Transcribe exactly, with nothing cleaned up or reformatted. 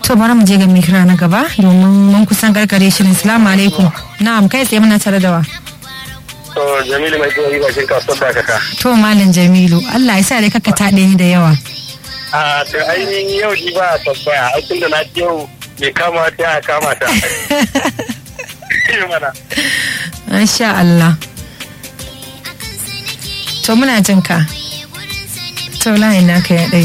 To bari mu je ga mikra na gaba domin mun kusan karkare shirin. Assalamu alaikum. Na'am, kai tsaye muna tare da wa. To Jamilu mai zuwa bashin kasuwar da kaka. To Malam Jamilu, Allah ya sa dai kaka taɗe ni da yawa. A to ainihin yau ji ba tambaya, a tun da na ji yau mai kama ta kama ta. Masha Allah. To muna jin ka. To layin naka ya ɗai.